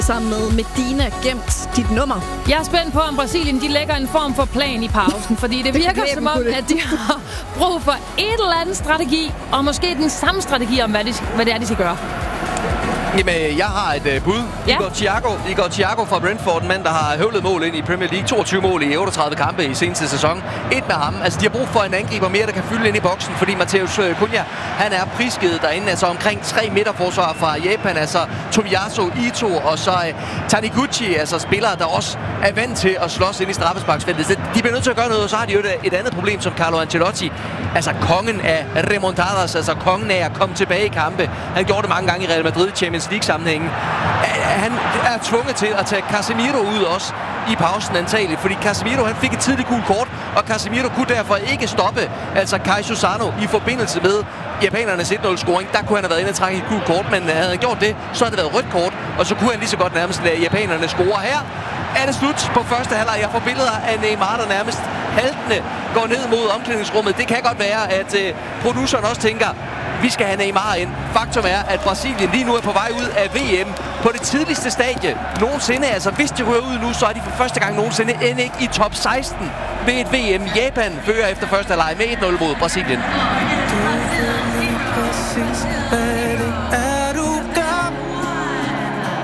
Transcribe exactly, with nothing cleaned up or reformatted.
sammen med Medina gemt dit nummer. Jeg er spændt på, om Brasilien de lægger en form for plan i pausen, fordi det virker som om, at de har brug for et eller andet strategi, og måske den samme strategi om, hvad, de, hvad det er, de skal gøre. Jamen, jeg har et uh, bud. Ja. Igor Thiago, Igor Thiago fra Brentford, en mand, der har høvlet mål ind i Premier League. toogtyve mål i otteogtredive kampe i seneste sæson. Et med ham. Altså, de har brug for en angriber mere, der kan fylde ind i boksen, fordi Matheus Cunha, han er prisgivet derinde. Altså omkring tre midterforsvar fra Japan. Altså Tomiyasu, Ito og så uh, Taniguchi. Altså spillere, der også er vant til at slås ind i straffesparksfeltet. Så de bliver nødt til at gøre noget, og så har de jo et, et andet problem som Carlo Ancelotti. Altså kongen af remontadas, altså kongen af at komme tilbage i kampe. Han gjorde det mange gange i Real Madrid i Champions League-sammenhængen. Han er tvunget til at tage Casemiro ud også i pausen antageligt, fordi Casemiro han fik et tidligt gult kort, og Casemiro kunne derfor ikke stoppe altså Kai Susano i forbindelse med japanernes et nul-scoring. Der kunne han have været inde og trække et gult kort, men havde han gjort det, så havde det været rødt kort, og så kunne han lige så godt nærmest lade japanerne score. Her er det slut på første halvleg. Jeg får billeder af Neymar, der nærmest haltende går ned mod omklædningsrummet. Det kan godt være, at uh, produceren også tænker, vi skal have Neymar ind. Faktum er, at Brasilien lige nu er på vej ud af V M på det tidligste stadie nogensinde. Altså, hvis de rører ud nu, så er de for første gang nogensinde end ikke i top seksten ved et V M. Japan fører efter første halvleg med et nul mod Brasilien. Du ved lige præcis, hvad det er.